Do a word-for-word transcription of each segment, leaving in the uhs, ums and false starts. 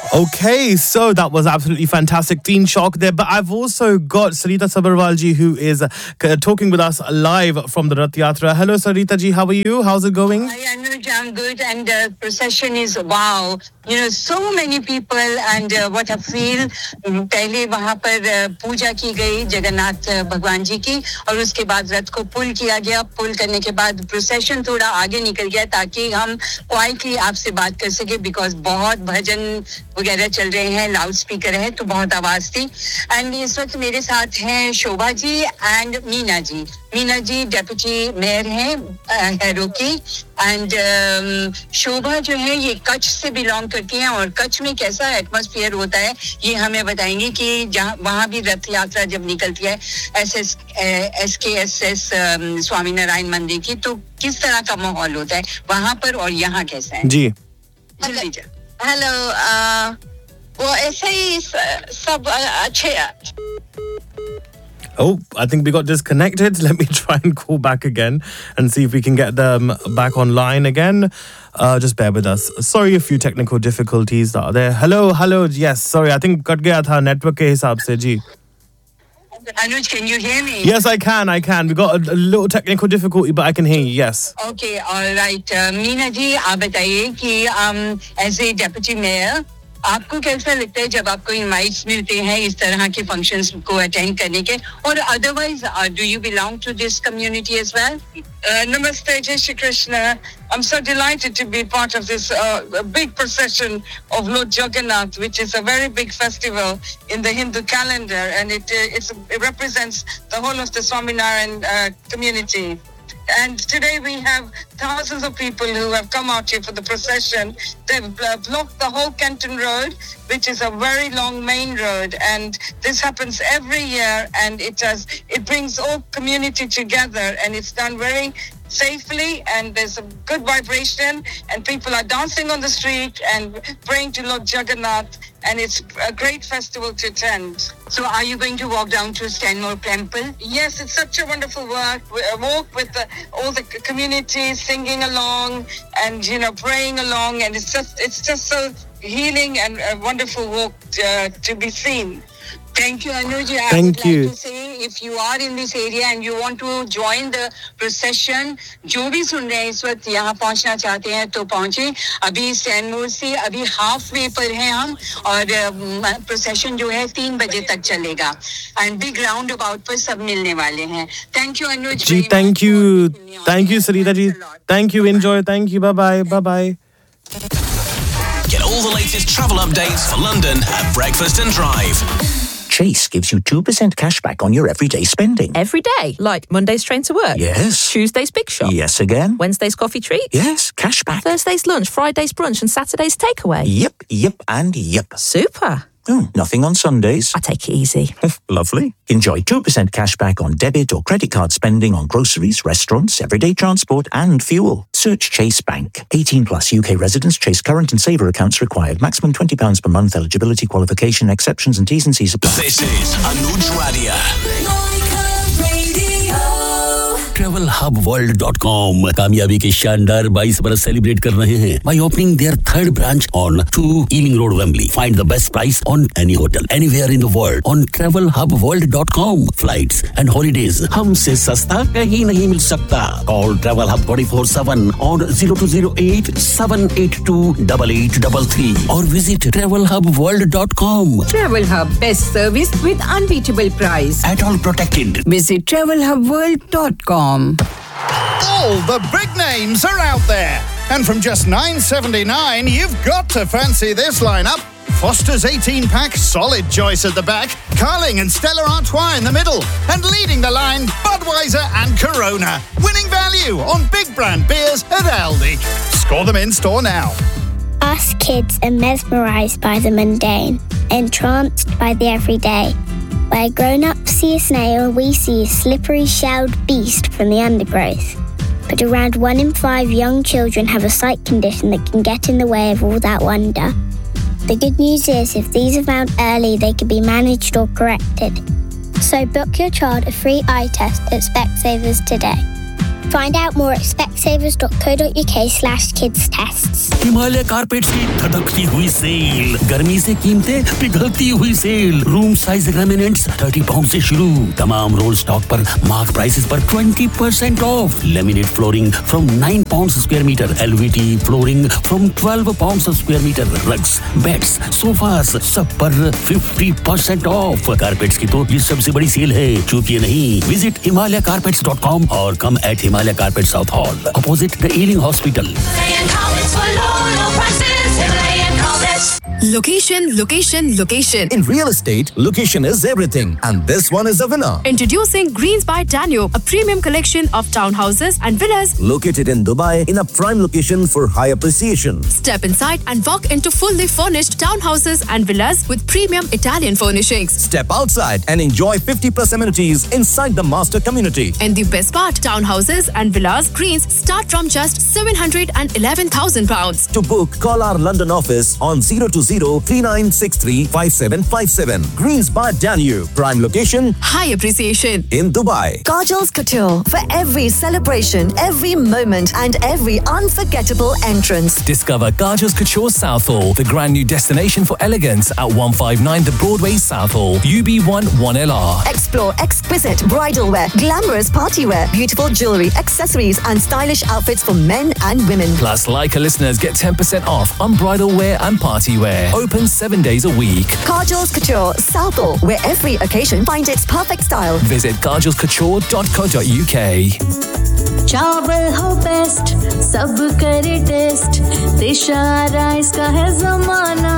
Okay, so that was absolutely fantastic. Teen Shock there. But I've also got Sarita Sabharwal ji, who is uh, talking with us live from the Rath Yatra. Hello, Sarita ji. How are you? How's it going? Hi, Anuj. I'm good. And the uh, procession is wow. You know, so many people. And uh, what I feel, पहले वहाँ पर पूजा की गई जगन्नाथ भगवान जी की और उसके बाद रथ को पुल किया गया. पुल करने के बाद प्रोसेशन थोड़ा आगे निकल गया ताकि हम क्वाइटली आपसे बात कर सके बिकॉज बहुत भजन वगैरह चल रहे हैं, लाउड स्पीकर है तो बहुत आवाज थी. एंड इस वक्त मेरे साथ हैं Shobha ji and Meena ji. Meena ji deputy mayor हैं हैरो की एंड शोभा जो है ये कच्छ से बिलोंग करती हैं और कच्छ में कैसा एटमॉस्फेयर होता है ये हमें बताएंगे कि जहाँ वहाँ भी रथ यात्रा जब निकलती है एस एस एस के एस एस स्वामी नारायण मंदिर की तो किस तरह का माहौल होता है वहाँ पर और यहाँ कैसा है जी. जल्दी जा. हेलो वो ऐसे ही सब अच्छे. Oh, I think we got disconnected. Let me try and call back again and see if we can get them back online again. Uh, just bear with us. Sorry, a few technical difficulties that are there. Hello, hello. Yes, sorry. I think cut gaya tha network ke hisab se ji. Anuj, can you hear me? Yes, I can. I can. We got a, a little technical difficulty, but I can hear you. Yes. Okay, all right. Uh, Meena ji, आप बताइए कि um, as a deputy mayor, आपको कैसा लगता है जब आपको invites मिलते हैं इस तरह के फंक्शंस को अटेंड करने के और otherwise do you belong to this community as well? Namaste, Jai Shri Krishna. I'm so delighted to be part of this uh, big procession of Lord Jagannath, which is a very big festival in the Hindu calendar, and it uh, it's, it represents the whole of the Swaminarayan uh, community. And today we have thousands of people who have come out here for the procession. They've uh, blocked the whole Kenton Road, which is a very long main road. And this happens every year, and it does, it brings all community together, and it's done very safely, and there's a good vibration, and people are dancing on the street and praying to Lord Jagannath, and it's a great festival to attend. So are you going to walk down to Stanmore Temple? Yes, it's such a wonderful walk, a walk with the, all the community singing along and, you know, praying along, and it's just it's just so healing and a wonderful walk uh, to be seen. Thank you, Anuj. I Thank would you. like to say, if you are in this area and you want to join the procession, जो भी सुन रहे हैं इस वक्त यहाँ पहुँचना चाहते हैं तो पहुँचे. अभी स्टैनमोर से अभी हाफ वे पर हैं हम और procession जो है तीन बजे तक चलेगा. And big roundabout पर सब मिलने वाले हैं. Thank you, Anuj. Ji, thank you. Thank you, Sarita ji. Thank you. Enjoy. Thank you. Bye-bye. Bye-bye. Get all the latest travel updates for London at Breakfast and Drive. Chase gives you two percent cash back on your everyday spending. Every day? Like Monday's train to work? Yes. Tuesday's big shop? Yes again. Wednesday's coffee treat? Yes, cash back. Thursday's lunch, Friday's brunch and Saturday's takeaway? Yep, yep and yep. Super. Oh, nothing on Sundays. I take it easy. Lovely. Enjoy two percent cash back on debit or credit card spending on groceries, restaurants, everyday transport and fuel. Search Chase Bank. eighteen plus U K residents. Chase current and saver accounts required. Maximum twenty pounds per month. Eligibility qualification exceptions and T's and C's apply. This is Anuj Radia. Travel hub world dot com कामयाबी के शानदार बाईस बरस celebrate कर रहे हैं by opening their third branch on two Ealing Road, Wembley. Find the best price on any hotel anywhere in the world on travel hub world dot com. Flights and holidays हमसे सस्ता कहीं नहीं मिल सकता. Call Travel Hub twenty-four seven on zero two zero eight seven eight two eight eight three three or visit travel hub world dot com. Travel Hub, best service with unbeatable price. At all protected. Visit travel hub world dot com. All the big names are out there. And from just nine seventy-nine, you've got to fancy this lineup. Foster's eighteen pack, solid choice at the back. Carling and Stella Artois in the middle. And leading the line, Budweiser and Corona. Winning value on big brand beers at Aldi. Score them in store now. Us kids are mesmerised by the mundane, entranced by the everyday. Where grown-ups see a snail, we see a slippery shelled beast from the undergrowth. But around one in five young children have a sight condition that can get in the way of all that wonder. The good news is, if these are found early, they can be managed or corrected. So book your child a free eye test at Specsavers today. Find out more at specsavers.co.uk slash kids tests. Himalaya carpets की धधकती हुई cell, गर्मी से कीमतें पिघलती हुई cell, room size laminates तीस pound से शुरू, तमाम रोल स्टॉक पर मार्क प्राइसेस पर बीस percent of, laminate flooring from nine pounds a square meter, L V T flooring from twelve pounds a square meter, rugs, beds, sofas सब पर fifty percent of. Carpets की तो ये सबसे बड़ी सेल है, चूकिए नहीं। Visit himalaya carpets dot com और कम eight Himalaya Carpets South Hall, opposite the Ealing Hospital. Location, location, location. In real estate, location is everything. And this one is a winner. Introducing Greens by Danube, a premium collection of townhouses and villas located in Dubai in a prime location for high appreciation. Step inside and walk into fully furnished townhouses and villas with premium Italian furnishings. Step outside and enjoy fifty plus amenities inside the master community. And the best part, townhouses and villas Greens start from just seven hundred eleven thousand pounds. To book, call our London office on zero two zero three nine six three five seven five seven. Greens by Danube. Prime location. High appreciation. In Dubai. Kajal's Couture. For every celebration, every moment and every unforgettable entrance. Discover Kajal's Couture Southall, the brand new destination for elegance at one fifty-nine The Broadway Southall, U B one one L R. Explore exquisite bridal wear, glamorous party wear, beautiful jewelry, accessories and stylish outfits for men and women. Plus, Leica listeners get ten percent off on bridal wear and party wear. Open seven days a week. Kajal's Couture Southall, where every occasion finds its perfect style. Visit kajals couture dot co dot uk. चावल हो best, सब करे test, दिशा rice का है ज़माना,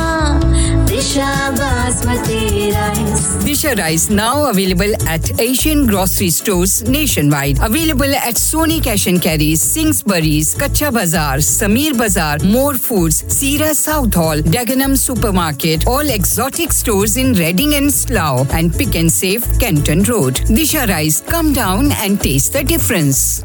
दिशा basmati rice. Disha Rice now available at Asian grocery stores nationwide. Available at Sony Cash and Carries, Singsbury's, Kacha Bazaar, Samir Bazaar, More Foods, Sira South Hall, Dagenham Supermarket, all exotic stores in Reading and Slough, and Pick and Save, Kenton Road. Disha Rice, come down and taste the difference.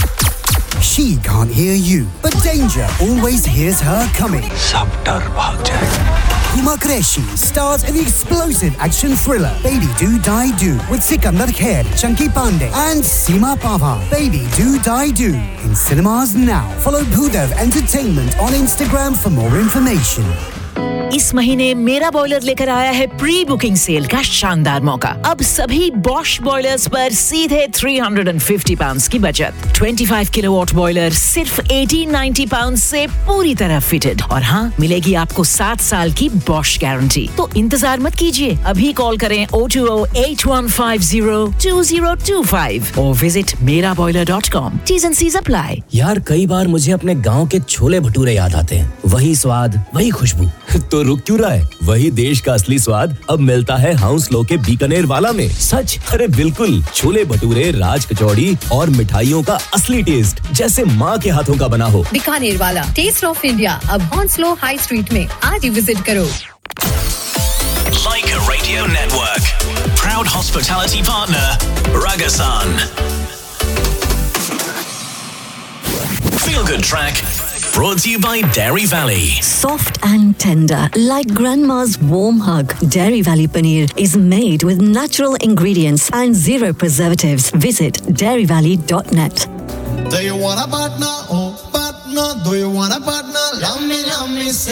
She can't hear you, but danger always hears her coming. सब डर भाग जाएगा. Huma Qureshi stars in the explosive action thriller Baby Do Die Do with Sikandar Kher, Chunky Pandey and Seema Pava. Baby Do Die Do in cinemas now. Follow Bhudev Entertainment on Instagram for more information. इस महीने मेरा boiler लेकर आया है pre booking cell का शानदार मौका. अब सभी बॉश बॉयलर्स पर सीधे three hundred fifty पाउंड्स की बचत. twenty-five किलोवाट बॉयलर सिर्फ eighteen ninety पाउंड्स से पूरी तरह फिटेड. और हाँ, मिलेगी आपको सात साल की बॉश गारंटी. तो इंतजार मत कीजिए, अभी कॉल करें oh two oh eight one five oh two oh two five और विजिट मेरा boiler dot com. T's and C's apply. यार कई बार मुझे अपने गांव के छोले भटूरे याद आते हैं. वही स्वाद, वही खुशबू. तो रुक क्यों रहा है? वही देश का असली स्वाद अब मिलता है हाउसलो के बीकानेर वाला में. सच? अरे बिल्कुल, छोले भटूरे, राज कचौड़ी और मिठाइयों का असली टेस्ट जैसे माँ के हाथों का बना हो. बीकानेर वाला टेस्ट ऑफ इंडिया अब हाउसलो हाई स्ट्रीट में आज ही विजिट करो. Leica Radio Network, proud hospitality partner, Ragasan. Feel Good Track. Brought to you by Dairy Valley. Soft and tender, like grandma's warm hug. Dairy Valley paneer is made with natural ingredients and zero preservatives. Visit dairy valley dot net. Do you want a partner? Oh, partner. Do you want a partner? Love me, love me.